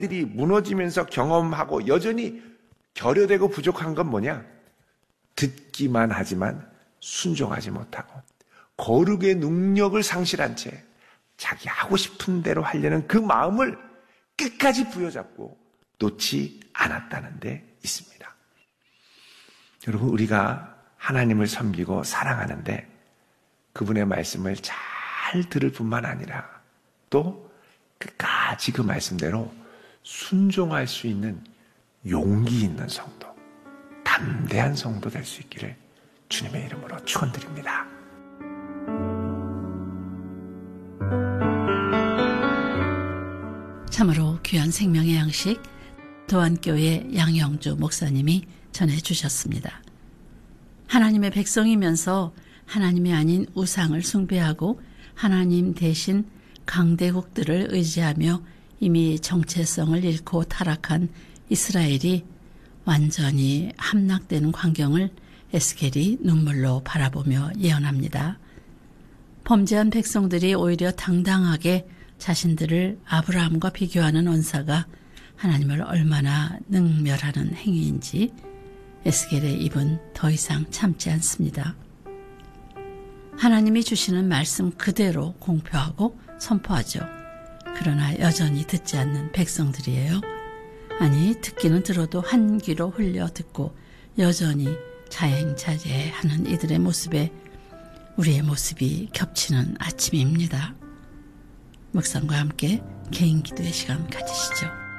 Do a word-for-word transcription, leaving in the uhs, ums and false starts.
들이 무너지면서 경험하고 여전히 결여되고 부족한 건 뭐냐? 듣기만 하지만 순종하지 못하고 거룩의 능력을 상실한 채 자기 하고 싶은 대로 하려는 그 마음을 끝까지 부여잡고 놓지 않았다는 데 있습니다. 여러분, 우리가 하나님을 섬기고 사랑하는데 그분의 말씀을 잘 들을 뿐만 아니라 또 끝까지 그 말씀대로 순종할 수 있는 용기 있는 성도, 담대한 성도 될 수 있기를 주님의 이름으로 축원드립니다. 참으로 귀한 생명의 양식 도안교회 양영주 목사님이 전해주셨습니다. 하나님의 백성이면서 하나님이 아닌 우상을 숭배하고 하나님 대신 강대국들을 의지하며 이미 정체성을 잃고 타락한 이스라엘이 완전히 함락되는 광경을 에스겔이 눈물로 바라보며 예언합니다. 범죄한 백성들이 오히려 당당하게 자신들을 아브라함과 비교하는 언사가 하나님을 얼마나 능멸하는 행위인지 에스겔의 입은 더 이상 참지 않습니다. 하나님이 주시는 말씀 그대로 공표하고 선포하죠. 그러나 여전히 듣지 않는 백성들이에요. 아니, 듣기는 들어도 한 귀로 흘려 듣고 여전히 자행자제하는 이들의 모습에 우리의 모습이 겹치는 아침입니다. 묵상과 함께 개인 기도의 시간 가지시죠.